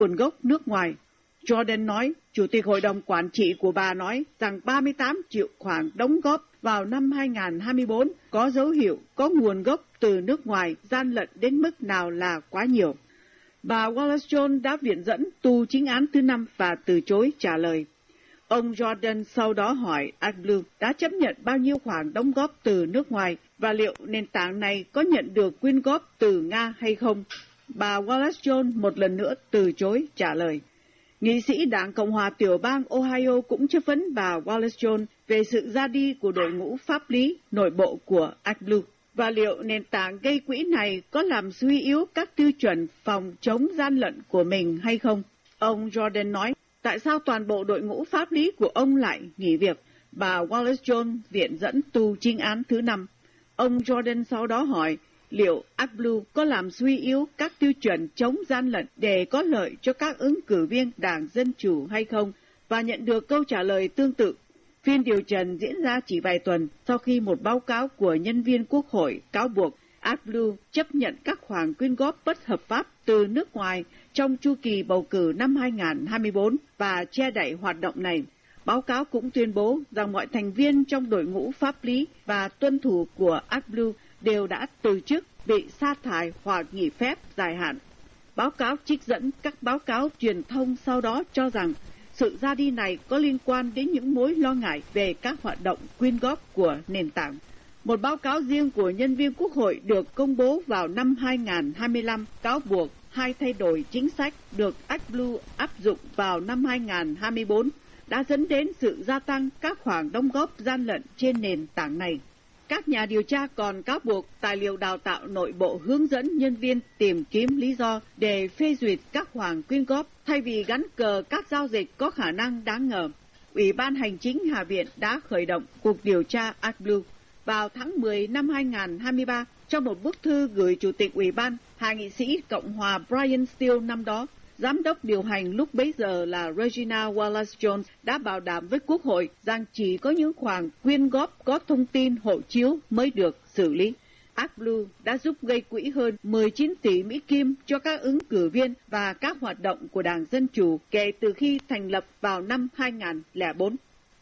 nguồn gốc nước ngoài. Jordan nói, Chủ tịch Hội đồng Quản trị của bà nói rằng 38 triệu khoản đóng góp vào năm 2024 có dấu hiệu có nguồn gốc từ nước ngoài, gian lận đến mức nào là quá nhiều. Bà Wallace-Jones đã viện dẫn tù chính án thứ 5 và từ chối trả lời. Ông Jordan sau đó hỏi AdBlue đã chấp nhận bao nhiêu khoản đóng góp từ nước ngoài và liệu nền tảng này có nhận được quyên góp từ Nga hay không. Bà Wallace-Jones một lần nữa từ chối trả lời. Nghị sĩ Đảng Cộng hòa tiểu bang Ohio cũng chất vấn bà Wallace-Jones về sự ra đi của đội ngũ pháp lý nội bộ của AdBlue và liệu nền tảng gây quỹ này có làm suy yếu các tiêu chuẩn phòng chống gian lận của mình hay không. Ông Jordan nói, tại sao toàn bộ đội ngũ pháp lý của ông lại nghỉ việc? Bà Wallace-Jones viện dẫn tù chính án thứ 5. Ông Jordan sau đó hỏi, liệu AdBlue có làm suy yếu các tiêu chuẩn chống gian lận để có lợi cho các ứng cử viên Đảng Dân Chủ hay không, và nhận được câu trả lời tương tự. Phiên điều trần diễn ra chỉ vài tuần sau khi một báo cáo của nhân viên Quốc hội cáo buộc AdBlue chấp nhận các khoản quyên góp bất hợp pháp từ nước ngoài trong chu kỳ bầu cử năm 2024 và che đậy hoạt động này. Báo cáo cũng tuyên bố rằng mọi thành viên trong đội ngũ pháp lý và tuân thủ của AdBlue đều đã từ chức, bị sa thải hoặc nghỉ phép dài hạn. Báo cáo trích dẫn các báo cáo truyền thông sau đó cho rằng sự ra đi này có liên quan đến những mối lo ngại về các hoạt động quyên góp của nền tảng. Một báo cáo riêng của nhân viên Quốc hội được công bố vào năm 2025 cáo buộc hai thay đổi chính sách được AdBlue áp dụng vào năm 2024 đã dẫn đến sự gia tăng các khoản đóng góp gian lận trên nền tảng này. Các nhà điều tra còn cáo buộc tài liệu đào tạo nội bộ hướng dẫn nhân viên tìm kiếm lý do để phê duyệt các khoản quyên góp thay vì gắn cờ các giao dịch có khả năng đáng ngờ. Ủy ban Hành chính Hạ viện đã khởi động cuộc điều tra AdBlue vào tháng 10 năm 2023 trong một bức thư gửi Chủ tịch Ủy ban, hạ nghị sĩ Cộng hòa Brian Steele năm đó. Giám đốc điều hành lúc bấy giờ là Regina Wallace-Jones đã bảo đảm với Quốc hội rằng chỉ có những khoản quyên góp có thông tin hộ chiếu mới được xử lý. AdBlue đã giúp gây quỹ hơn 19 tỷ Mỹ Kim cho các ứng cử viên và các hoạt động của Đảng Dân Chủ kể từ khi thành lập vào năm 2004.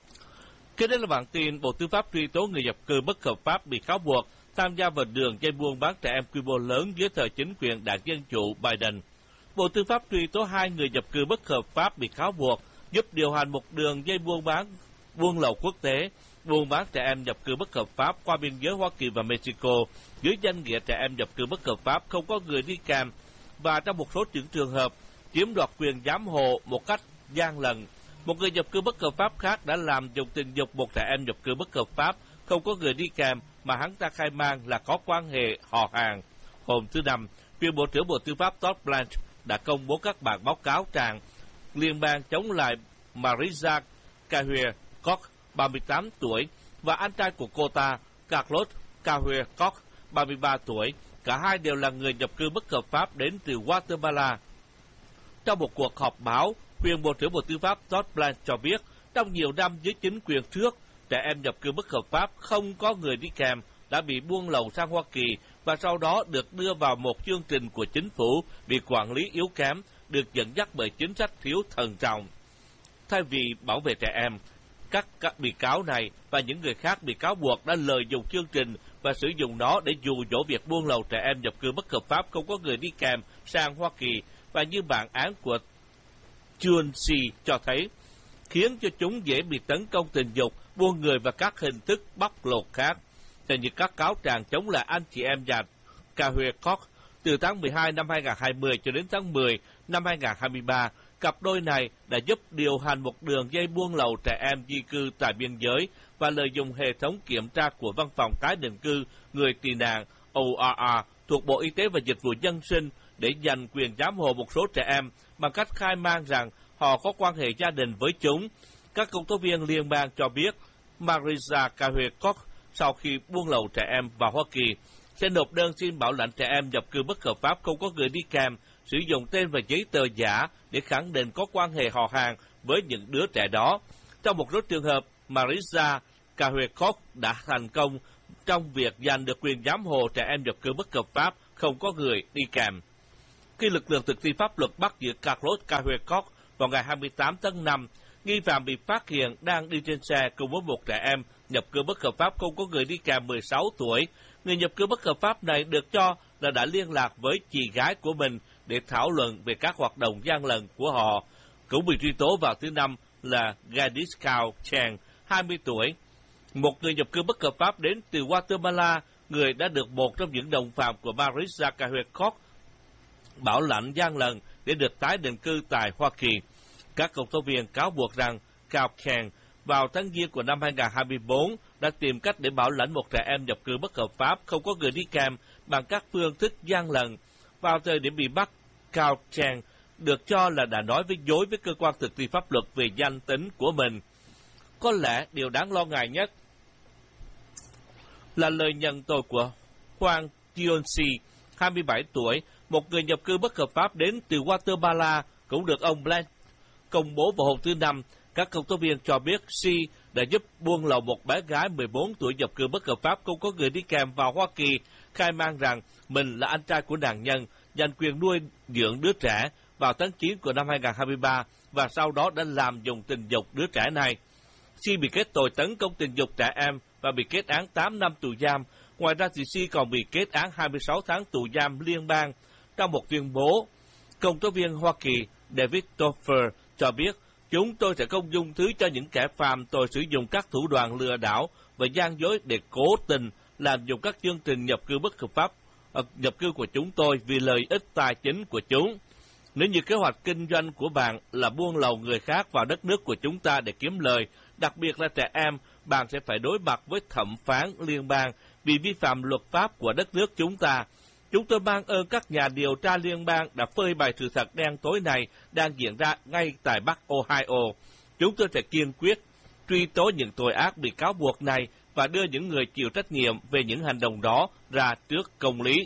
Kế đến là bản tin Bộ Tư pháp truy tố người nhập cư bất hợp pháp bị cáo buộc tham gia vào đường dây buôn bán trẻ em quy mô lớn dưới thời chính quyền Đảng Dân Chủ Biden. Bộ Tư pháp truy tố hai người nhập cư bất hợp pháp bị cáo buộc giúp điều hành một đường dây buôn lậu quốc tế, buôn bán trẻ em nhập cư bất hợp pháp qua biên giới Hoa Kỳ và Mexico dưới danh nghĩa trẻ em nhập cư bất hợp pháp không có người đi kèm, và trong một số những trường hợp chiếm đoạt quyền giám hộ một cách gian lận. Một người nhập cư bất hợp pháp khác đã làm dùng tình dục một trẻ em nhập cư bất hợp pháp không có người đi kèm mà hắn ta khai man là có quan hệ họ hàng. Hôm thứ Năm, quyền Bộ trưởng Bộ Tư pháp Todd Blanche đã công bố các bản báo cáo trạng liên bang chống lại Marisa Cahue Koch, 38 tuổi, và anh trai của cô ta, Carlos Cahue Koch, 33 tuổi. Cả hai đều là người nhập cư bất hợp pháp đến từ Guatemala. Trong một cuộc họp báo, quyền Bộ trưởng Bộ Tư pháp Todd Blanche cho biết, trong nhiều năm dưới chính quyền trước, trẻ em nhập cư bất hợp pháp không có người đi kèm đã bị buôn lậu sang Hoa Kỳ và sau đó được đưa vào một chương trình của chính phủ bị quản lý yếu kém, được dẫn dắt bởi chính sách thiếu thận trọng. Thay vì bảo vệ trẻ em, các bị cáo này và những người khác bị cáo buộc đã lợi dụng chương trình và sử dụng nó để dụ dỗ việc buôn lậu trẻ em nhập cư bất hợp pháp không có người đi kèm sang Hoa Kỳ, và như bản án của Chunsi cho thấy, khiến cho chúng dễ bị tấn công tình dục, buôn người và các hình thức bóc lột khác. Theo như các cáo trạng chống lại anh chị em nhà Cahue Koch, từ tháng 12 năm 2020 cho đến tháng 10 năm 2023, cặp đôi này đã giúp điều hành một đường dây buôn lậu trẻ em di cư tại biên giới và lợi dụng hệ thống kiểm tra của Văn phòng tái định cư người tị nạn ORR thuộc Bộ Y tế và Dịch vụ Dân sinh để giành quyền giám hộ một số trẻ em bằng cách khai man rằng họ có quan hệ gia đình với chúng. Các công tố viên liên bang cho biết Marisa Cahue Koch sau khi buôn lậu trẻ em vào Hoa Kỳ sẽ nộp đơn xin bảo lãnh trẻ em nhập cư bất hợp pháp không có người đi kèm, sử dụng tên và giấy tờ giả để khẳng định có quan hệ họ hàng với những đứa trẻ đó. Trong một số trường hợp, Marisa Cahue Koch đã thành công trong việc giành được quyền giám hộ trẻ em nhập cư bất hợp pháp không có người đi kèm. Khi lực lượng thực thi pháp luật bắt giữ Carlos Cahuecot vào ngày 28 tháng 5, nghi phạm bị phát hiện đang đi trên xe cùng với một trẻ em nhập cư bất hợp pháp không có người đi kèm 16 tuổi. Người nhập cư bất hợp pháp này được cho là đã liên lạc với chị gái của mình để thảo luận về các hoạt động gian lận của họ. Cũng bị truy tố vào thứ Năm là Gladys Cao Chang, 20 tuổi. Một người nhập cư bất hợp pháp đến từ Guatemala, người đã được một trong những đồng phạm của Marisa Cahuecot bảo lãnh gian lận để được tái định cư tại Hoa Kỳ. Các công tố viên cáo buộc rằng Cao Chang vào tháng Giêng của năm 2024 đã tìm cách để bảo lãnh một trẻ em nhập cư bất hợp pháp không có người đi kèm bằng các phương thức gian lận. Vào thời điểm bị bắt, Cao Chang được cho là đã nói dối với cơ quan thực thi pháp luật về danh tính của mình. Có lẽ điều đáng lo ngại nhất là lời nhận tội của Juan Tionsi, 27 tuổi, một người nhập cư bất hợp pháp đến từ Guatemala, cũng được ông Blanche công bố vào hôm thứ Năm. Các công tố viên cho biết Si đã giúp buôn lậu một bé gái 14 tuổi nhập cư bất hợp pháp không có người đi kèm vào Hoa Kỳ, khai man rằng mình là anh trai của nạn nhân, giành quyền nuôi dưỡng đứa trẻ vào tháng 9 của năm 2023 và sau đó đã làm dùng tình dục đứa trẻ này. Si bị kết tội tấn công tình dục trẻ em và bị kết án 8 năm tù giam. Ngoài ra thì Si còn bị kết án 26 tháng tù giam liên bang. Trong một tuyên bố, công tố viên Hoa Kỳ David Toffer cho biết, chúng tôi sẽ không dung thứ cho những kẻ phạm tội sử dụng các thủ đoạn lừa đảo và gian dối để cố tình làm dụng các chương trình nhập cư bất hợp pháp nhập cư của chúng tôi vì lợi ích tài chính của chúng. Nếu như kế hoạch kinh doanh của bạn là buôn lậu người khác vào đất nước của chúng ta để kiếm lời, đặc biệt là trẻ em, bạn sẽ phải đối mặt với thẩm phán liên bang vì vi phạm luật pháp của đất nước chúng ta. Chúng tôi mang ơn các nhà điều tra liên bang đã phơi bày sự thật đen tối này đang diễn ra ngay tại Bắc Ohio. Chúng tôi sẽ kiên quyết truy tố những tội ác bị cáo buộc này và đưa những người chịu trách nhiệm về những hành động đó ra trước công lý.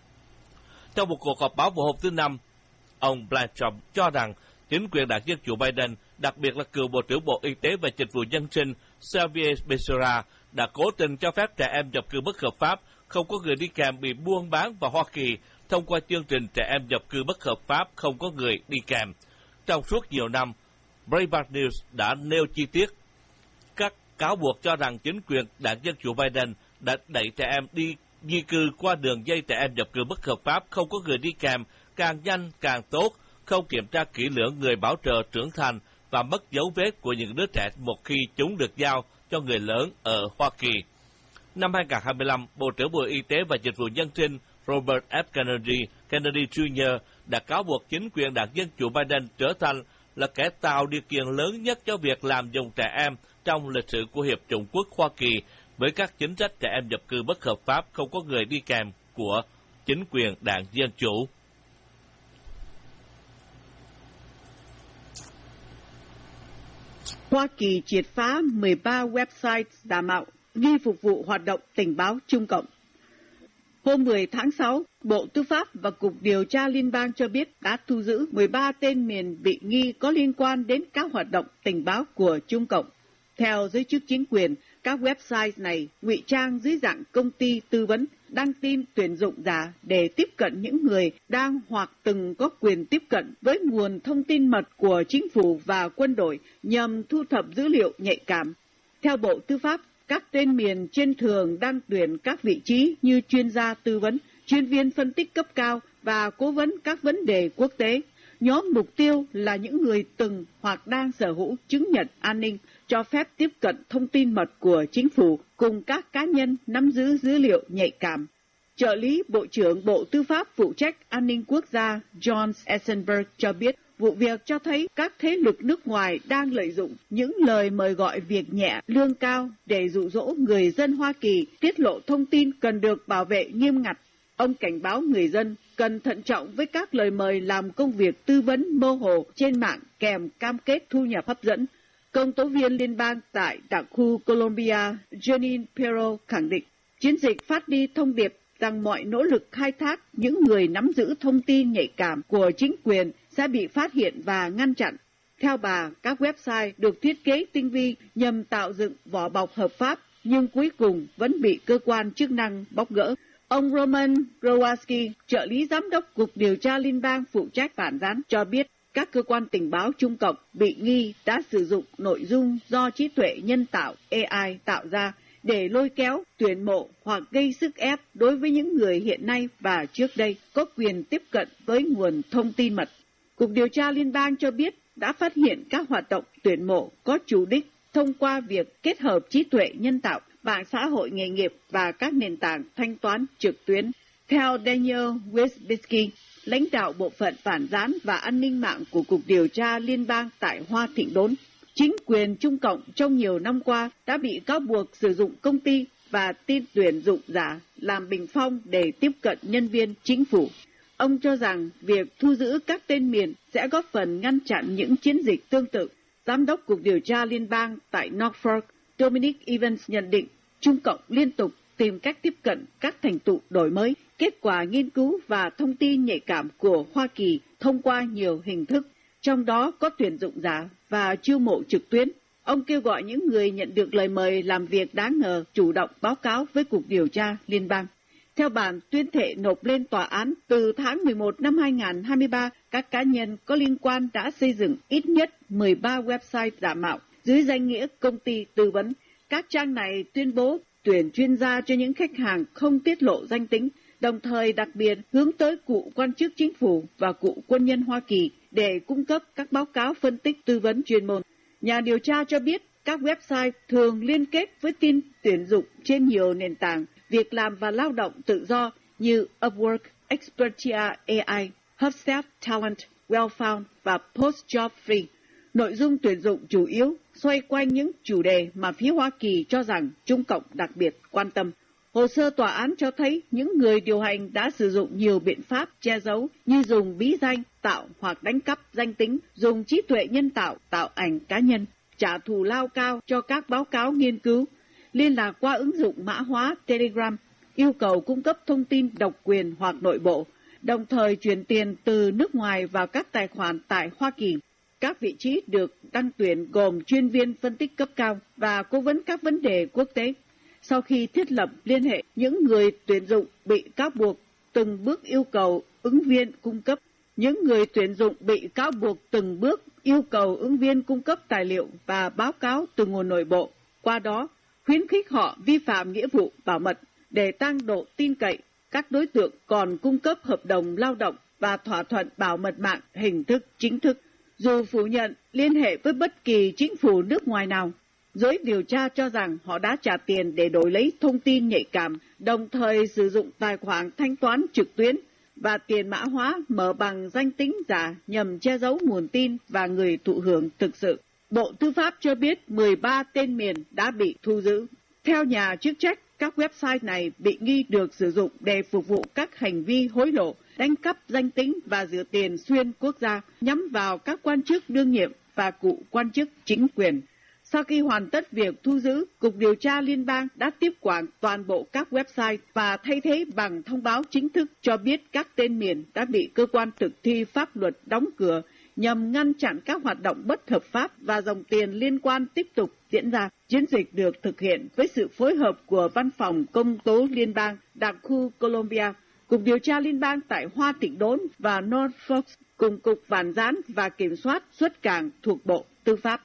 Trong một cuộc họp báo vào hôm thứ Năm, ông Blanchard cho rằng chính quyền đảng Dân chủ Biden, đặc biệt là cựu Bộ trưởng Bộ Y tế và Dịch vụ Dân sinh Xavier Becerra, đã cố tình cho phép trẻ em nhập cư bất hợp pháp không có người đi kèm bị buôn bán vào Hoa Kỳ thông qua chương trình trẻ em nhập cư bất hợp pháp không có người đi kèm. Trong suốt nhiều năm, Breitbart News đã nêu chi tiết các cáo buộc cho rằng chính quyền đảng Dân chủ Biden đã đẩy trẻ em đi di cư qua đường dây trẻ em nhập cư bất hợp pháp không có người đi kèm càng nhanh càng tốt, không kiểm tra kỹ lưỡng người bảo trợ trưởng thành và mất dấu vết của những đứa trẻ một khi chúng được giao cho người lớn ở Hoa Kỳ. Năm 2025, Bộ trưởng Bộ Y tế và Dịch vụ Dân sinh Robert F. Kennedy Jr. đã cáo buộc chính quyền đảng Dân chủ Biden trở thành là kẻ tạo điều kiện lớn nhất cho việc làm dùng trẻ em trong lịch sử của Hiệp chủng quốc Hoa Kỳ với các chính sách trẻ em nhập cư bất hợp pháp không có người đi kèm của chính quyền đảng Dân chủ. Hoa Kỳ triệt phá 13 website giả mạo nghi phục vụ hoạt động tình báo Trung Cộng. Hôm 10 tháng 6, Bộ Tư pháp và Cục Điều tra Liên bang cho biết đã thu giữ 13 tên miền bị nghi có liên quan đến các hoạt động tình báo của Trung Cộng. Theo giới chức chính quyền, các website này ngụy trang dưới dạng công ty tư vấn, đăng tin tuyển dụng giả để tiếp cận những người đang hoặc từng có quyền tiếp cận với nguồn thông tin mật của chính phủ và quân đội nhằm thu thập dữ liệu nhạy cảm. Theo Bộ Tư pháp, các tên miền trên thường đang tuyển các vị trí như chuyên gia tư vấn, chuyên viên phân tích cấp cao và cố vấn các vấn đề quốc tế. Nhóm mục tiêu là những người từng hoặc đang sở hữu chứng nhận an ninh, cho phép tiếp cận thông tin mật của chính phủ cùng các cá nhân nắm giữ dữ liệu nhạy cảm. Trợ lý Bộ trưởng Bộ Tư pháp phụ trách an ninh quốc gia John Eisenberg cho biết vụ việc cho thấy các thế lực nước ngoài đang lợi dụng những lời mời gọi việc nhẹ lương cao để dụ dỗ người dân Hoa Kỳ tiết lộ thông tin cần được bảo vệ nghiêm ngặt. Ông cảnh báo người dân cần thận trọng với các lời mời làm công việc tư vấn mơ hồ trên mạng kèm cam kết thu nhập hấp dẫn. Công tố viên liên bang tại đặc khu Columbia, Janine Pirro khẳng định chiến dịch phát đi thông điệp rằng mọi nỗ lực khai thác những người nắm giữ thông tin nhạy cảm của chính quyền sẽ bị phát hiện và ngăn chặn. Theo bà, các website được thiết kế tinh vi nhằm tạo dựng vỏ bọc hợp pháp, nhưng cuối cùng vẫn bị cơ quan chức năng bóc gỡ. Ông Roman Rowalski, trợ lý giám đốc Cục Điều tra Liên bang phụ trách phản gián, cho biết các cơ quan tình báo Trung Cộng bị nghi đã sử dụng nội dung do trí tuệ nhân tạo AI tạo ra để lôi kéo, tuyển mộ hoặc gây sức ép đối với những người hiện nay và trước đây có quyền tiếp cận với nguồn thông tin mật. Cục Điều tra Liên bang cho biết đã phát hiện các hoạt động tuyển mộ có chủ đích thông qua việc kết hợp trí tuệ nhân tạo, mạng xã hội nghề nghiệp và các nền tảng thanh toán trực tuyến. Theo Daniel Wisbicki, lãnh đạo bộ phận phản gián và an ninh mạng của Cục Điều tra Liên bang tại Hoa Thịnh Đốn, chính quyền Trung Cộng trong nhiều năm qua đã bị cáo buộc sử dụng công ty và tin tuyển dụng giả làm bình phong để tiếp cận nhân viên chính phủ. Ông cho rằng việc thu giữ các tên miền sẽ góp phần ngăn chặn những chiến dịch tương tự. Giám đốc Cục Điều tra Liên bang tại Norfolk, Dominic Evans nhận định Trung Cộng liên tục tìm cách tiếp cận các thành tựu đổi mới, kết quả nghiên cứu và thông tin nhạy cảm của Hoa Kỳ thông qua nhiều hình thức, trong đó có tuyển dụng giả và chiêu mộ trực tuyến. Ông kêu gọi những người nhận được lời mời làm việc đáng ngờ chủ động báo cáo với Cục Điều tra Liên bang. Theo bản tuyên thệ nộp lên tòa án, từ tháng 11 năm 2023, các cá nhân có liên quan đã xây dựng ít nhất 13 website giả mạo dưới danh nghĩa công ty tư vấn. Các trang này tuyên bố tuyển chuyên gia cho những khách hàng không tiết lộ danh tính, đồng thời đặc biệt hướng tới cựu quan chức chính phủ và cựu quân nhân Hoa Kỳ để cung cấp các báo cáo phân tích tư vấn chuyên môn. Nhà điều tra cho biết các website thường liên kết với tin tuyển dụng trên nhiều nền tảng việc làm và lao động tự do như Upwork, Expertia AI, HubSpot Talent, Wellfound và PostJob Free. Nội dung tuyển dụng chủ yếu xoay quanh những chủ đề mà phía Hoa Kỳ cho rằng Trung Cộng đặc biệt quan tâm. Hồ sơ tòa án cho thấy những người điều hành đã sử dụng nhiều biện pháp che giấu như dùng bí danh, tạo hoặc đánh cắp danh tính, dùng trí tuệ nhân tạo tạo ảnh cá nhân, trả thù lao cao cho các báo cáo nghiên cứu, liên lạc qua ứng dụng mã hóa Telegram, yêu cầu cung cấp thông tin độc quyền hoặc nội bộ, đồng thời chuyển tiền từ nước ngoài vào các tài khoản tại Hoa Kỳ. Các vị trí được đăng tuyển gồm chuyên viên phân tích cấp cao và cố vấn các vấn đề quốc tế. Sau khi thiết lập liên hệ, những người tuyển dụng bị cáo buộc từng bước yêu cầu ứng viên cung cấp tài liệu và báo cáo từ nguồn nội bộ, qua đó khuyến khích họ vi phạm nghĩa vụ bảo mật. Để tăng độ tin cậy, các đối tượng còn cung cấp hợp đồng lao động và thỏa thuận bảo mật mạng hình thức chính thức, dù phủ nhận liên hệ với bất kỳ chính phủ nước ngoài nào. Giới điều tra cho rằng họ đã trả tiền để đổi lấy thông tin nhạy cảm, đồng thời sử dụng tài khoản thanh toán trực tuyến và tiền mã hóa mở bằng danh tính giả nhằm che giấu nguồn tin và người thụ hưởng thực sự. Bộ Tư pháp cho biết 13 tên miền đã bị thu giữ. Theo nhà chức trách, các website này bị nghi được sử dụng để phục vụ các hành vi hối lộ, đánh cắp danh tính và rửa tiền xuyên quốc gia, nhắm vào các quan chức đương nhiệm và cựu quan chức chính quyền. Sau khi hoàn tất việc thu giữ, Cục Điều tra Liên bang đã tiếp quản toàn bộ các website và thay thế bằng thông báo chính thức cho biết các tên miền đã bị cơ quan thực thi pháp luật đóng cửa nhằm ngăn chặn các hoạt động bất hợp pháp và dòng tiền liên quan tiếp tục diễn ra. Chiến dịch được thực hiện với sự phối hợp của Văn phòng Công tố Liên bang đặc khu Columbia, Cục Điều tra Liên bang tại Hoa Thịnh Đốn và Norfolk cùng Cục Phản gián và Kiểm soát xuất cảng thuộc Bộ Tư pháp.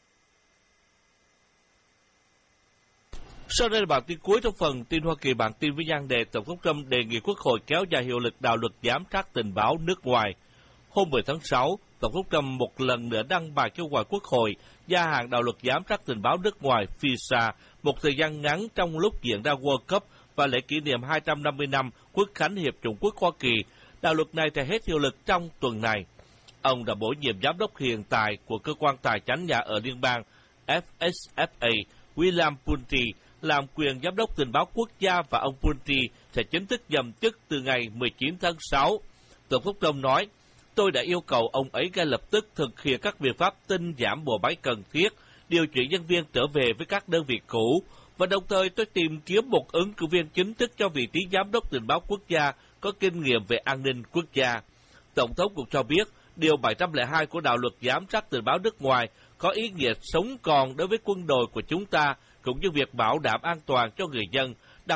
Sau đây là bản tin cuối trong phần tin Hoa Kỳ. Bản tin với nhan đề Tổng thống Trump đề nghị Quốc hội kéo dài hiệu lực đạo luật giám sát tình báo nước ngoài. Hôm 10 tháng 6, Tổng thống Trump một lần nữa đăng bài kêu gọi Quốc hội gia hạn đạo luật giám sát tình báo nước ngoài FISA một thời gian ngắn trong lúc diễn ra World Cup và lễ kỷ niệm 250 năm Quốc khánh Hiệp chủng quốc Hoa Kỳ. Đạo luật này sẽ hết hiệu lực trong tuần này. Ông đã bổ nhiệm giám đốc hiện tại của cơ quan tài chánh nhà ở liên bang FSFA, William Pulte, làm quyền giám đốc tình báo quốc gia và ông Pulte sẽ chính thức nhậm chức từ ngày 19 tháng 6. Tổng thống Trump nói, tôi đã yêu cầu ông ấy ngay lập tức thực hiện các biện pháp tinh giảm bộ máy cần thiết, điều chuyển nhân viên trở về với các đơn vị cũ, và đồng thời tôi tìm kiếm một ứng cử viên chính thức cho vị trí giám đốc tình báo quốc gia có kinh nghiệm về an ninh quốc gia. Tổng thống cũng cho biết, Điều 702 của đạo luật giám sát tình báo nước ngoài có ý nghĩa sống còn đối với quân đội của chúng ta, cũng như việc bảo đảm an toàn cho người dân, đặc biệt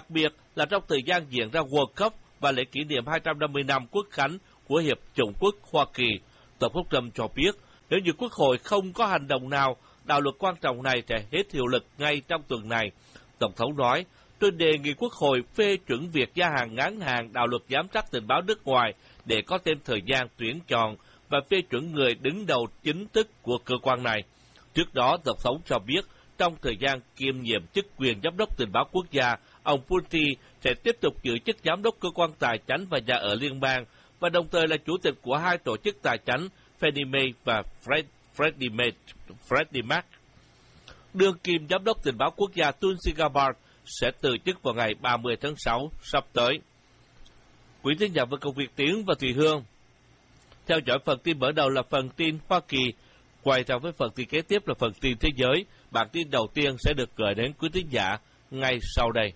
là trong thời gian diễn ra World Cup và lễ kỷ niệm 250 năm Quốc khánh của Hiệp chủng quốc Hoa Kỳ. Tổng thống Trump cho biết nếu như Quốc hội không có hành động nào, đạo luật quan trọng này sẽ hết hiệu lực ngay trong tuần này. Tổng thống nói, tôi đề nghị Quốc hội phê chuẩn việc gia hạn ngắn hạn đạo luật giám sát tình báo nước ngoài để có thêm thời gian tuyển chọn và phê chuẩn người đứng đầu chính thức của cơ quan này. Trước đó, Tổng thống cho biết trong thời gian kiêm nhiệm chức quyền giám đốc tình báo quốc gia, ông Putin sẽ tiếp tục giữ chức giám đốc cơ quan tài chánh và nhà ở liên bang và đồng thời là chủ tịch của hai tổ chức tài chánh Fannie Mae và Freddie Mac. Đương kim giám đốc tình báo quốc gia Tulsi Gabbard sẽ từ chức vào ngày 30 tháng 6 sắp tới. Quý thính giả với công việc Tiến và Thùy Hương. Theo dõi phần tin mở đầu là phần tin Hoa Kỳ, quay sang với phần tin kế tiếp là phần tin thế giới. Bản tin đầu tiên sẽ được gửi đến quý thính giả ngay sau đây.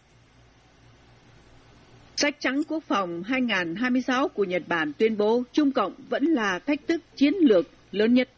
Sách trắng quốc phòng 2026 của Nhật Bản tuyên bố Trung Cộng vẫn là thách thức chiến lược lớn nhất.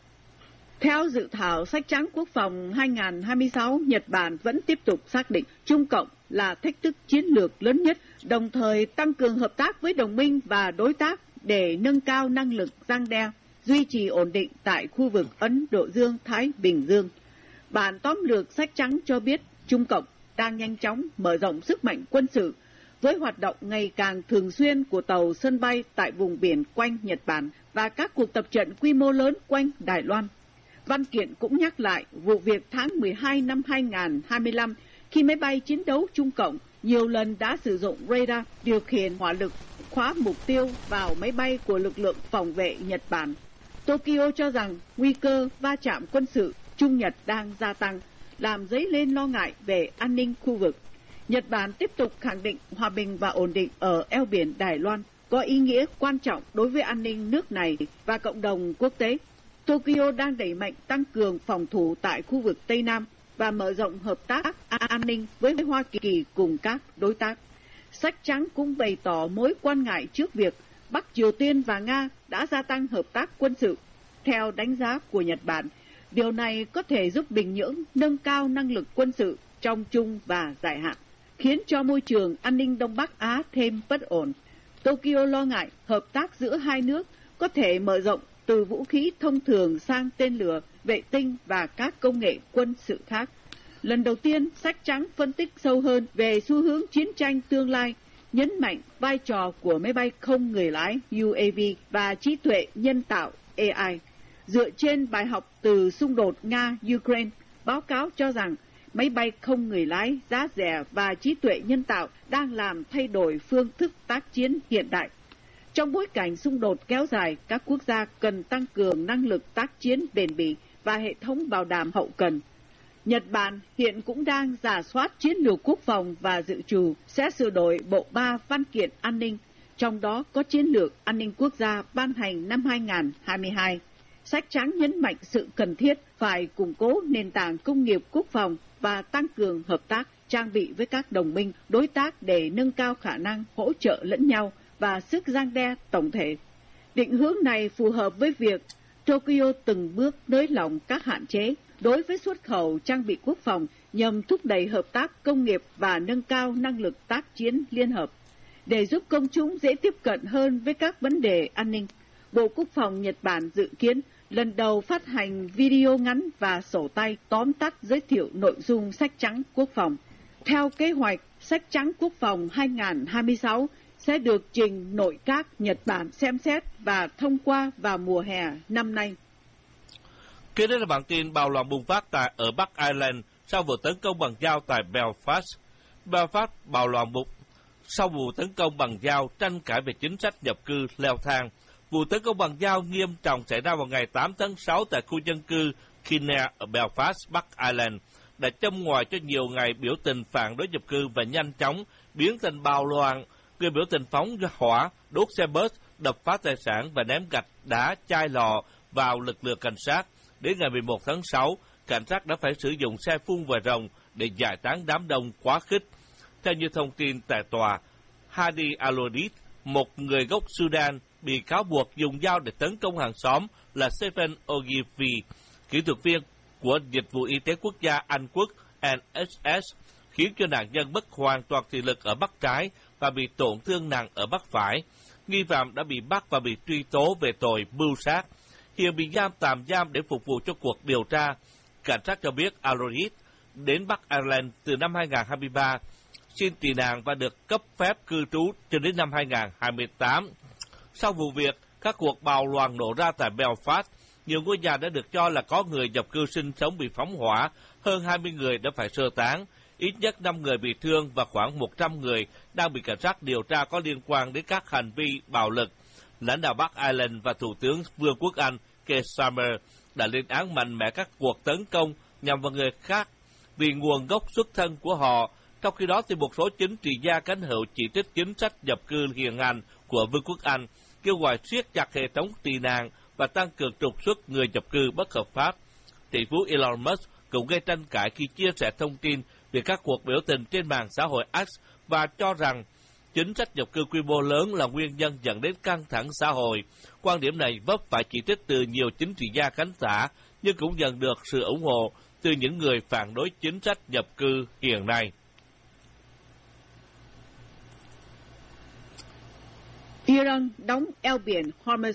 Theo dự thảo sách trắng quốc phòng 2026, Nhật Bản vẫn tiếp tục xác định Trung Cộng là thách thức chiến lược lớn nhất, đồng thời tăng cường hợp tác với đồng minh và đối tác để nâng cao năng lực răn đe, duy trì ổn định tại khu vực Ấn Độ Dương-Thái Bình Dương. Bản tóm lược sách trắng cho biết Trung Cộng đang nhanh chóng mở rộng sức mạnh quân sự với hoạt động ngày càng thường xuyên của tàu sân bay tại vùng biển quanh Nhật Bản và các cuộc tập trận quy mô lớn quanh Đài Loan. Văn kiện cũng nhắc lại vụ việc tháng 12 năm 2025 khi máy bay chiến đấu Trung Cộng nhiều lần đã sử dụng radar điều khiển hỏa lực khóa mục tiêu vào máy bay của lực lượng phòng vệ Nhật Bản. Tokyo cho rằng nguy cơ va chạm quân sự Trung Nhật đang gia tăng, làm dấy lên lo ngại về an ninh khu vực. Nhật Bản tiếp tục khẳng định hòa bình và ổn định ở eo biển Đài Loan có ý nghĩa quan trọng đối với an ninh nước này và cộng đồng quốc tế. Tokyo đang đẩy mạnh tăng cường phòng thủ tại khu vực Tây Nam và mở rộng hợp tác an ninh với Hoa Kỳ cùng các đối tác. Sách trắng cũng bày tỏ mối quan ngại trước việc Bắc Triều Tiên và Nga đã gia tăng hợp tác quân sự. Theo đánh giá của Nhật Bản, điều này có thể giúp Bình Nhưỡng nâng cao năng lực quân sự trong trung và dài hạn, khiến cho môi trường an ninh Đông Bắc Á thêm bất ổn. Tokyo lo ngại hợp tác giữa hai nước có thể mở rộng từ vũ khí thông thường sang tên lửa, vệ tinh và các công nghệ quân sự khác. Lần đầu tiên, sách trắng phân tích sâu hơn về xu hướng chiến tranh tương lai, nhấn mạnh vai trò của máy bay không người lái UAV và trí tuệ nhân tạo AI. Dựa trên bài học từ xung đột Nga-Ukraine, báo cáo cho rằng máy bay không người lái, giá rẻ và trí tuệ nhân tạo đang làm thay đổi phương thức tác chiến hiện đại. Trong bối cảnh xung đột kéo dài, các quốc gia cần tăng cường năng lực tác chiến bền bỉ và hệ thống bảo đảm hậu cần. Nhật Bản hiện cũng đang rà soát chiến lược quốc phòng và dự trù sẽ sửa đổi Bộ 3 văn kiện an ninh, trong đó có chiến lược an ninh quốc gia ban hành năm 2022. Sách trắng nhấn mạnh sự cần thiết phải củng cố nền tảng công nghiệp quốc phòng và tăng cường hợp tác, trang bị với các đồng minh, đối tác để nâng cao khả năng hỗ trợ lẫn nhau và sức răn đe tổng thể. Định hướng này phù hợp với việc Tokyo từng bước nới lỏng các hạn chế đối với xuất khẩu trang bị quốc phòng nhằm thúc đẩy hợp tác công nghiệp và nâng cao năng lực tác chiến liên hợp. Để giúp công chúng dễ tiếp cận hơn với các vấn đề an ninh, Bộ Quốc phòng Nhật Bản dự kiến lần đầu phát hành video ngắn và sổ tay tóm tắt giới thiệu nội dung sách trắng quốc phòng. Theo kế hoạch, sách trắng quốc phòng 2026 sẽ được trình nội các Nhật Bản xem xét và thông qua vào mùa hè năm nay. Kế đến là bản tin bạo loạn bùng phát ở Bắc Ireland sau vụ tấn công bằng dao tại Belfast. Belfast bạo loạn sau vụ tấn công bằng dao tranh cãi về chính sách nhập cư leo thang. Vụ tấn công bằng dao nghiêm trọng xảy ra vào ngày 8 tháng 6 tại khu dân cư Kinnaird ở Belfast, Bắc Ireland, đã châm ngòi cho nhiều ngày biểu tình phản đối nhập cư và nhanh chóng biến thành bạo loạn. Người biểu tình phóng hỏa, đốt xe bus, đập phá tài sản và ném gạch đá, chai lọ vào lực lượng cảnh sát. Đến ngày 11 tháng 6, cảnh sát đã phải sử dụng xe phun vòi rồng để giải tán đám đông quá khích. Theo như thông tin tại tòa, Hadi Alodit, một người gốc Sudan, bị cáo buộc dùng dao để tấn công hàng xóm là Stephen Ogilvy, kỹ thuật viên của Dịch vụ Y tế Quốc gia Anh Quốc NHS, khiến cho nạn nhân mất hoàn toàn thị lực ở mắt trái và bị tổn thương nặng ở mắt phải. Nghi phạm đã bị bắt và bị truy tố về tội mưu sát. Hiện bị tạm giam để phục vụ cho cuộc điều tra. Cảnh sát cho biết Alois đến Bắc Ireland từ năm 2023, xin tị nạn và được cấp phép cư trú cho đến năm 2028. Sau vụ việc, các cuộc bạo loạn nổ ra tại Belfast. Nhiều ngôi nhà đã được cho là có người nhập cư sinh sống bị phóng hỏa, hơn 20 người đã phải sơ tán, ít nhất 5 người bị thương và khoảng 100 người đang bị cảnh sát điều tra có liên quan đến các hành vi bạo lực. Lãnh đạo Bắc Ireland và Thủ tướng Vương quốc Anh Keir Starmer đã lên án mạnh mẽ các cuộc tấn công nhằm vào người khác vì nguồn gốc xuất thân của họ. Trong khi đó, thì một số chính trị gia cánh hữu chỉ trích chính sách nhập cư hiện hành của Vương quốc Anh, kêu gọi siết chặt hệ thống tị nạn và tăng cường trục xuất người nhập cư bất hợp pháp. Tỷ phú Elon Musk cũng gây tranh cãi khi chia sẻ thông tin về các cuộc biểu tình trên mạng xã hội X và cho rằng chính sách nhập cư quy mô lớn là nguyên nhân dẫn đến căng thẳng xã hội. Quan điểm này vấp phải chỉ trích từ nhiều chính trị gia cánh tả, nhưng cũng nhận được sự ủng hộ từ những người phản đối chính sách nhập cư hiện nay. Iran đóng eo biển Hormuz.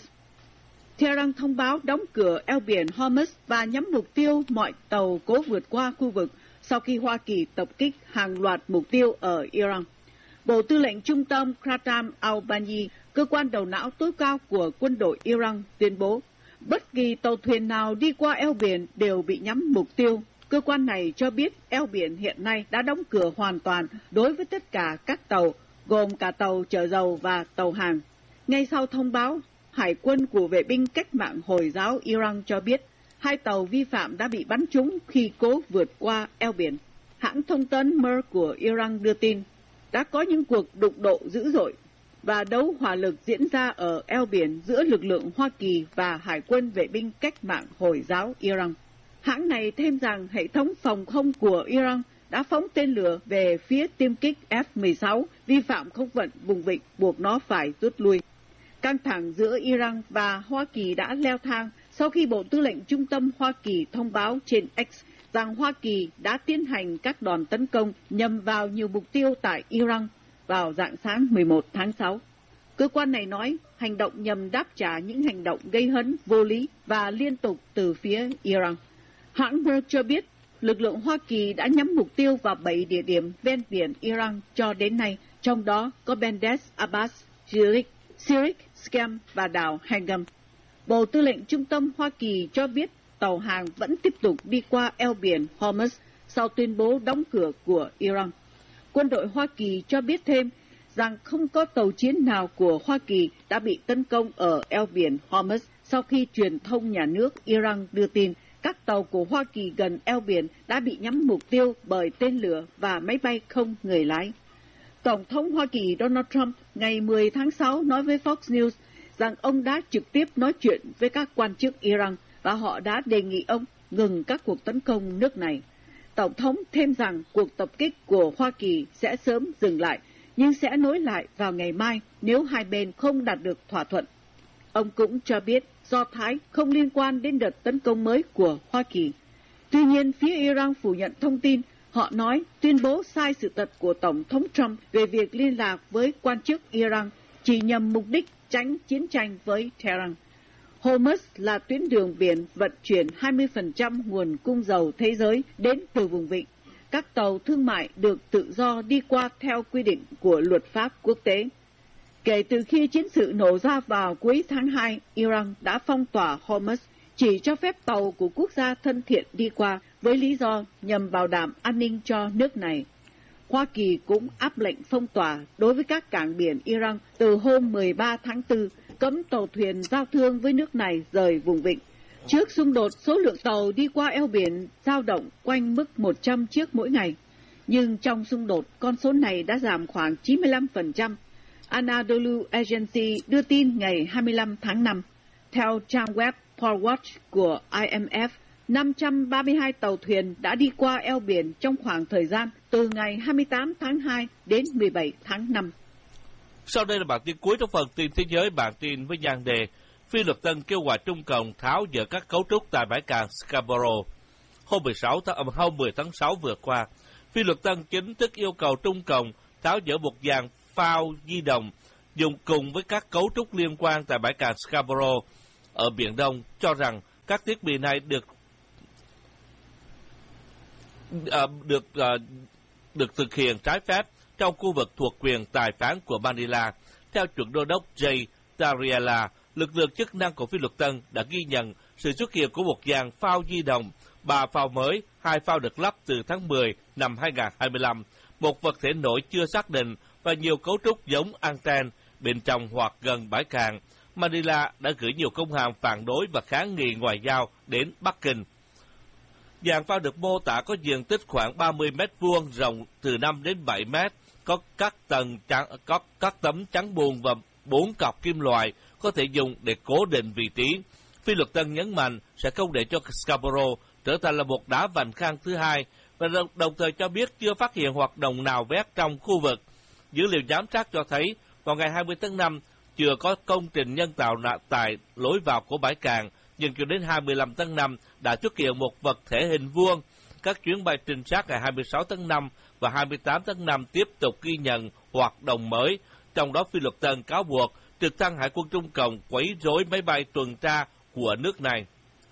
Tehran thông báo đóng cửa eo biển Hormuz và nhắm mục tiêu mọi tàu cố vượt qua khu vực sau khi Hoa Kỳ tập kích hàng loạt mục tiêu ở Iran. Bộ Tư lệnh Trung tâm Qassem al-Banni, cơ quan đầu não tối cao của quân đội Iran, tuyên bố bất kỳ tàu thuyền nào đi qua eo biển đều bị nhắm mục tiêu. Cơ quan này cho biết eo biển hiện nay đã đóng cửa hoàn toàn đối với tất cả các tàu, gồm cả tàu chở dầu và tàu hàng. Ngay sau thông báo, Hải quân của vệ binh cách mạng Hồi giáo Iran cho biết 2 tàu vi phạm đã bị bắn trúng khi cố vượt qua eo biển. Hãng thông tấn Mer của Iran đưa tin đã có những cuộc đụng độ dữ dội và đấu hỏa lực diễn ra ở eo biển giữa lực lượng Hoa Kỳ và Hải quân vệ binh cách mạng Hồi giáo Iran. Hãng này thêm rằng hệ thống phòng không của Iran đã phóng tên lửa về phía tiêm kích F-16 vi phạm không phận vùng vịnh, buộc nó phải rút lui. Căng thẳng giữa Iran và Hoa Kỳ đã leo thang sau khi Bộ Tư lệnh Trung tâm Hoa Kỳ thông báo trên X rằng Hoa Kỳ đã tiến hành các đòn tấn công nhằm vào nhiều mục tiêu tại Iran vào rạng sáng 11 tháng 6. Cơ quan này nói hành động nhằm đáp trả những hành động gây hấn, vô lý và liên tục từ phía Iran. Hãng Mer cho biết lực lượng Hoa Kỳ đã nhắm mục tiêu vào 7 địa điểm ven biển Iran cho đến nay, trong đó có Bandar Abbas, Sirik, Skem và đảo Hangam. Bộ Tư lệnh Trung tâm Hoa Kỳ cho biết tàu hàng vẫn tiếp tục đi qua eo biển Hormuz sau tuyên bố đóng cửa của Iran. Quân đội Hoa Kỳ cho biết thêm rằng không có tàu chiến nào của Hoa Kỳ đã bị tấn công ở eo biển Hormuz sau khi truyền thông nhà nước Iran đưa tin các tàu của Hoa Kỳ gần eo biển đã bị nhắm mục tiêu bởi tên lửa và máy bay không người lái. Tổng thống Hoa Kỳ Donald Trump ngày 10 tháng 6 nói với Fox News rằng ông đã trực tiếp nói chuyện với các quan chức Iran và họ đã đề nghị ông ngừng các cuộc tấn công nước này. Tổng thống thêm rằng cuộc tập kích của Hoa Kỳ sẽ sớm dừng lại, nhưng sẽ nối lại vào ngày mai nếu hai bên không đạt được thỏa thuận. Ông cũng cho biết Do Thái không liên quan đến đợt tấn công mới của Hoa Kỳ. Tuy nhiên, phía Iran phủ nhận thông tin. Họ nói tuyên bố sai sự thật của Tổng thống Trump về việc liên lạc với quan chức Iran chỉ nhằm mục đích tránh chiến tranh với Tehran. Hormuz là tuyến đường biển vận chuyển 20% nguồn cung dầu thế giới đến từ vùng vịnh. Các tàu thương mại được tự do đi qua theo quy định của luật pháp quốc tế. Kể từ khi chiến sự nổ ra vào cuối tháng 2, Iran đã phong tỏa Hormuz, chỉ cho phép tàu của quốc gia thân thiện đi qua với lý do nhằm bảo đảm an ninh cho nước này. Hoa Kỳ cũng áp lệnh phong tỏa đối với các cảng biển Iran từ hôm 13 tháng 4, cấm tàu thuyền giao thương với nước này rời vùng vịnh. Trước xung đột, số lượng tàu đi qua eo biển dao động quanh mức 100 chiếc mỗi ngày. Nhưng trong xung đột, con số này đã giảm khoảng 95%. Anadolu Agency đưa tin ngày 25 tháng 5. Theo trang web Portwatch của IMF, 532 tàu thuyền đã đi qua eo biển trong khoảng thời gian từ ngày 28 tháng 2 đến 17 tháng 5. Sau đây là bản tin cuối trong phần tin thế giới. Bản tin với nhan đề Phi luật Tân kêu gọi Trung Cộng tháo dỡ các cấu trúc tại bãi cạn Scarborough. Hôm 10 tháng 6 vừa qua, Phi luật Tân chính thức yêu cầu Trung Cộng tháo dỡ một dàn phao di động dùng cùng với các cấu trúc liên quan tại bãi cạn Scarborough ở Biển Đông, cho rằng các thiết bị này được thực hiện trái phép trong khu vực thuộc quyền tài phán của Manila. Theo chuẩn đô đốc Jay Tariela, lực lượng chức năng của Phi luật Tân đã ghi nhận sự xuất hiện của một dàn phao di động, 3 phao mới, 2 phao được lắp từ tháng 10 năm 2025, một vật thể nổi chưa xác định và nhiều cấu trúc giống anten bên trong hoặc gần bãi cạn. Manila đã gửi nhiều công hàm phản đối và kháng nghị ngoại giao đến Bắc Kinh. Dàn phao được mô tả có diện tích khoảng 30 mét vuông, rộng từ 5 đến 7 mét, có các tấm chắn buồm và 4 cọc kim loại có thể dùng để cố định vị trí. Phi luật Tân nhấn mạnh sẽ không để cho Scarborough trở thành là một đá vành khang thứ hai và đồng thời cho biết chưa phát hiện hoạt động nào vét trong khu vực. Dữ liệu giám sát cho thấy vào ngày 20 tháng 5 chưa có công trình nhân tạo tại lối vào của bãi cạn, nhưng cho đến 25 tháng 5 đã xuất hiện một vật thể hình vuông. Các chuyến bay trinh sát ngày 26 tháng 5 và 28 tháng 5 tiếp tục ghi nhận hoạt động mới, trong đó Phi luật Tân cáo buộc trực thăng Hải quân Trung Cộng quấy rối máy bay tuần tra của nước này.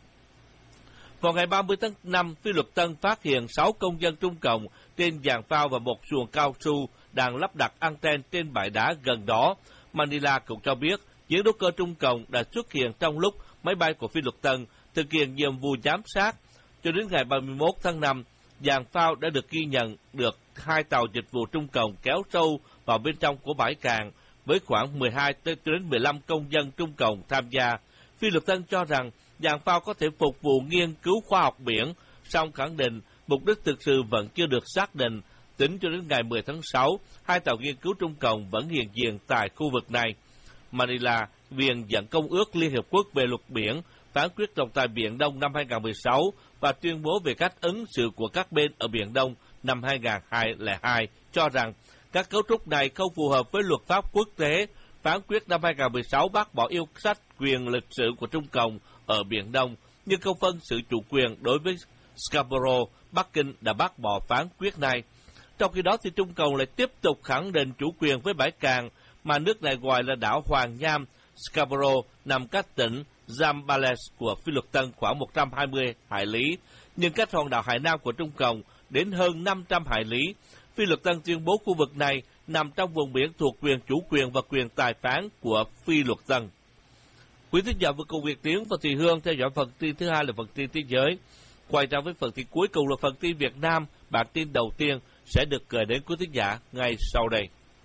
Vào ngày 30 tháng 5, Phi luật Tân phát hiện 6 công dân Trung Cộng trên giàn phao và một xuồng cao su đang lắp đặt anten trên bãi đá gần đó. Manila cũng cho biết chiến đấu cơ Trung Cộng đã xuất hiện trong lúc máy bay của Phi luật Tân thực hiện nhiệm vụ giám sát. Cho đến ngày 31 tháng 5, giàn phao đã được ghi nhận được 2 tàu dịch vụ Trung Cộng kéo sâu vào bên trong của bãi cạn với khoảng 12 đến 15 công dân Trung Cộng tham gia. Phi luật Tân cho rằng giàn phao có thể phục vụ nghiên cứu khoa học biển, song khẳng định mục đích thực sự vẫn chưa được xác định. Tính cho đến ngày 10 tháng 6, 2 tàu nghiên cứu Trung Cộng vẫn hiện diện tại khu vực này. Manila, Viện dẫn Công ước Liên Hiệp Quốc về luật biển, phán quyết trọng tài Biển Đông năm 2016 và tuyên bố về cách ứng xử của các bên ở Biển Đông năm 2002, cho rằng các cấu trúc này không phù hợp với luật pháp quốc tế. Phán quyết năm 2016 bác bỏ yêu sách quyền lịch sử của Trung Cộng ở Biển Đông, nhưng không phân sự chủ quyền đối với Scarborough. Bắc Kinh đã bác bỏ phán quyết này. Trong khi đó, thì Trung Cộng lại tiếp tục khẳng định chủ quyền với bãi cạn mà nước này gọi là đảo Hoàng Nham. Scarborough nằm cách tỉnh Zambales của Phi luật Tân khoảng 120 hải lý, nhưng cách hòn đảo Hải Nam của Trung Cộng đến hơn 500 hải lý. Phi luật Tân tuyên bố khu vực này nằm trong vùng biển thuộc quyền chủ quyền và quyền tài phán của Phi luật Tân. Quý thính giả vừa cùng Việt Tiến và Thùy Hương theo dõi phần tin thứ hai là phần tin thế giới. Quay ra với phần tin cuối cùng là phần tin Việt Nam. Bản tin đầu tiên sẽ được gửi đến quý thính giả ngay sau đây.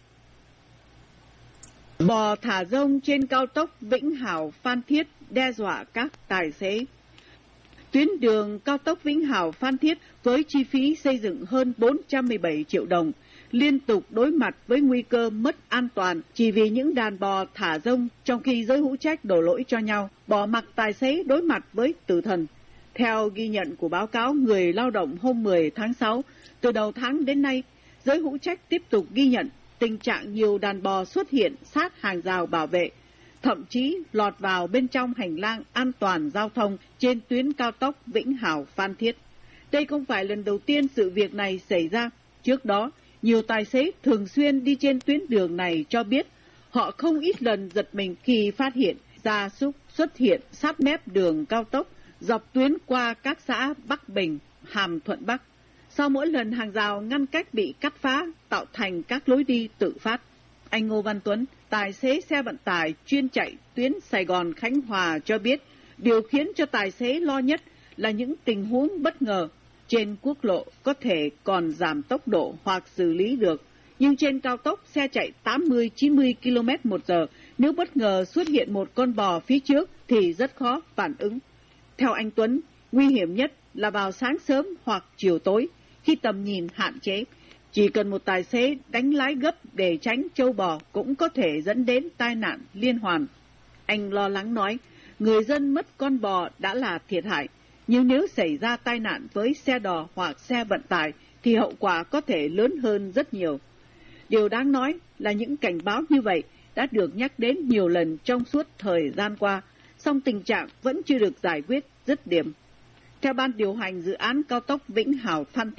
Bò thả rông trên cao tốc Vĩnh Hảo Phan Thiết đe dọa các tài xế. Tuyến đường cao tốc Vĩnh Hảo Phan Thiết với chi phí xây dựng hơn 417 triệu đồng liên tục đối mặt với nguy cơ mất an toàn chỉ vì những đàn bò thả rông, trong khi giới hữu trách đổ lỗi cho nhau, bỏ mặc tài xế đối mặt với tử thần. Theo ghi nhận của báo cáo Người Lao động hôm 10 tháng 6, từ đầu tháng đến nay, giới hữu trách tiếp tục ghi nhận tình trạng nhiều đàn bò xuất hiện sát hàng rào bảo vệ, thậm chí lọt vào bên trong hành lang an toàn giao thông trên tuyến cao tốc Vĩnh Hảo Phan Thiết. Đây không phải lần đầu tiên sự việc này xảy ra. Trước đó, nhiều tài xế thường xuyên đi trên tuyến đường này cho biết họ không ít lần giật mình khi phát hiện gia súc xuất hiện sát mép đường cao tốc dọc tuyến qua các xã Bắc Bình, Hàm Thuận Bắc. Sau mỗi lần hàng rào ngăn cách bị cắt phá, tạo thành các lối đi tự phát. Anh Ngô Văn Tuấn, tài xế xe vận tải chuyên chạy tuyến Sài Gòn Khánh Hòa cho biết, điều khiến cho tài xế lo nhất là những tình huống bất ngờ. Trên quốc lộ có thể còn giảm tốc độ hoặc xử lý được, nhưng trên cao tốc xe chạy 80-90 km/h, nếu bất ngờ xuất hiện một con bò phía trước thì rất khó phản ứng. Theo anh Tuấn, nguy hiểm nhất là vào sáng sớm hoặc chiều tối, khi tầm nhìn hạn chế. Chỉ cần một tài xế đánh lái gấp để tránh trâu bò cũng có thể dẫn đến tai nạn liên hoàn. Anh lo lắng nói, người dân mất con bò đã là thiệt hại, nhưng nếu xảy ra tai nạn với xe đò hoặc xe vận tải thì hậu quả có thể lớn hơn rất nhiều. Điều đáng nói là những cảnh báo như vậy đã được nhắc đến nhiều lần trong suốt thời gian qua, song tình trạng vẫn chưa được giải quyết dứt điểm. Theo ban điều hành dự án cao tốc Vĩnh Hảo Phan Thiết,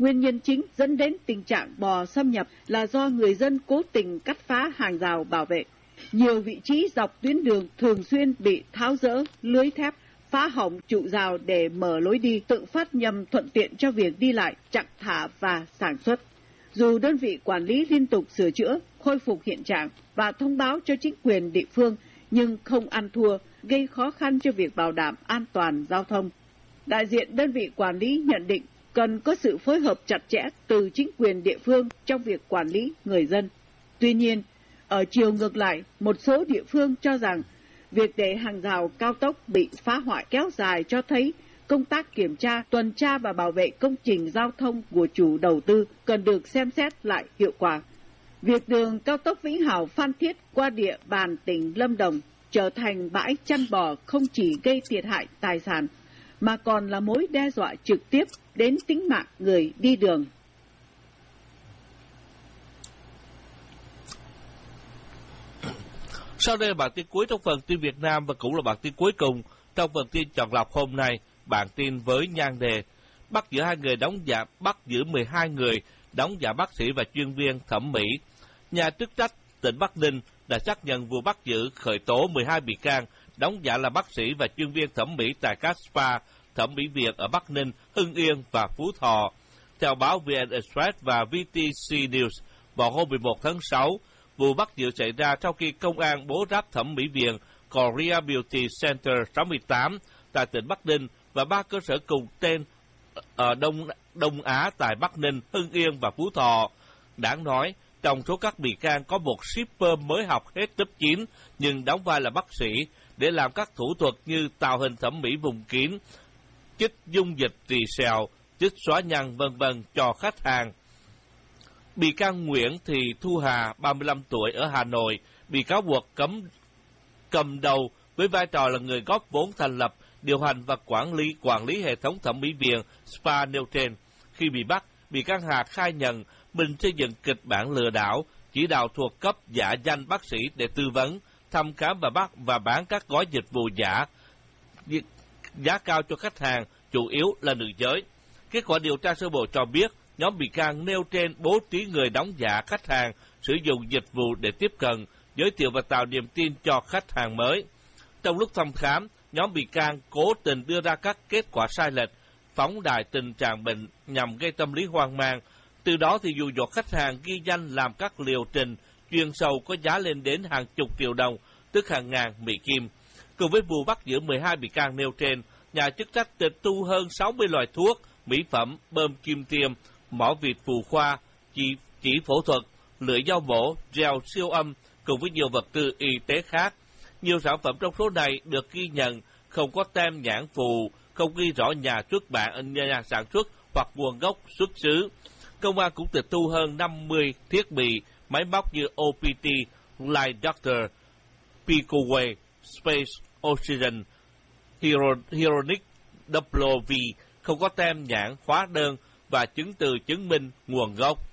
Nguyên nhân chính dẫn đến tình trạng bò xâm nhập là do người dân cố tình cắt phá hàng rào bảo vệ. Nhiều vị trí dọc tuyến đường thường xuyên bị tháo dỡ lưới thép, phá hỏng trụ rào để mở lối đi tự phát nhằm thuận tiện cho việc đi lại, chặng thả và sản xuất. Dù đơn vị quản lý liên tục sửa chữa, khôi phục hiện trạng và thông báo cho chính quyền địa phương, nhưng không ăn thua, gây khó khăn cho việc bảo đảm an toàn giao thông. Đại diện đơn vị quản lý nhận định cần có sự phối hợp chặt chẽ từ chính quyền địa phương trong việc quản lý người dân. Tuy nhiên, ở chiều ngược lại, một số địa phương cho rằng việc để hàng rào cao tốc bị phá hoại kéo dài cho thấy công tác kiểm tra, tuần tra và bảo vệ công trình giao thông của chủ đầu tư cần được xem xét lại hiệu quả. Việc đường cao tốc Vĩnh Hảo Phan Thiết qua địa bàn tỉnh Lâm Đồng trở thành bãi chăn bò không chỉ gây thiệt hại tài sản, mà còn là mối đe dọa trực tiếp đến tính mạng người đi đường. Sau đây là bản tin cuối trong phần tin Việt Nam và cũng là bản tin cuối cùng trong phần tin chọn lọc hôm nay. Bản tin với nhan đề bắt giữ 12 người đóng giả bác sĩ và chuyên viên thẩm mỹ. Nhà chức trách tỉnh Bắc Ninh đã xác nhận vụ bắt giữ khởi tố 12 bị can đóng giả là bác sĩ và chuyên viên thẩm mỹ tại các spa thẩm mỹ viện ở Bắc Ninh, Hưng Yên và Phú Thọ. Theo báo VN Express và VTC News, vào hôm 11 tháng 6, vụ bắt giữ xảy ra sau khi công an bố ráp thẩm mỹ viện Korea Beauty Center 68 tại tỉnh Bắc Ninh và 3 cơ sở cùng tên ở Đông Á tại Bắc Ninh, Hưng Yên và Phú Thọ. Đáng nói, trong số các bị can có một shipper mới học hết lớp 9 nhưng đóng vai là bác sĩ để làm các thủ thuật như tạo hình thẩm mỹ vùng kín, chích dung dịch trì sẹo, chích xóa nhăn v.v. cho khách hàng. Bị can Nguyễn Thị Thu Hà, 35 tuổi ở Hà Nội, bị cáo buộc cầm đầu với vai trò là người góp vốn thành lập, điều hành và quản lý hệ thống thẩm mỹ viện spa nêu trên. Khi bị bắt, bị can Hà khai nhận mình xây dựng kịch bản lừa đảo, chỉ đạo thuộc cấp giả danh bác sĩ để tư vấn, thăm khám và bán các gói dịch vụ giá cao cho khách hàng, chủ yếu là nữ giới. Kết quả điều tra sơ bộ cho biết, nhóm bị can nêu trên bố trí người đóng giả khách hàng, sử dụng dịch vụ để tiếp cận, giới thiệu và tạo niềm tin cho khách hàng mới. Trong lúc thăm khám, nhóm bị can cố tình đưa ra các kết quả sai lệch, phóng đại tình trạng bệnh nhằm gây tâm lý hoang mang. Từ đó thì dụ dỗ khách hàng ghi danh làm các liệu trình chuyên sâu có giá lên đến hàng chục triệu đồng, tức hàng ngàn Mỹ Kim. Cùng với vụ bắt giữ 12 bị can nêu trên, nhà chức trách tịch thu hơn 60 loại thuốc, mỹ phẩm, bơm kim tiêm, mỏ vịt phụ khoa, chỉ phẫu thuật, lưỡi dao mổ, gel siêu âm cùng với nhiều vật tư y tế khác. Nhiều sản phẩm trong số này được ghi nhận không có tem nhãn phụ, không ghi rõ nhà sản xuất hoặc nguồn gốc xuất xứ. Công an cũng tịch thu hơn 50 thiết bị, máy móc như OPT, Light Doctor, Picoway, Space Oxygen, Hironic Duplo V, không có tem nhãn, hóa đơn và chứng từ chứng minh nguồn gốc.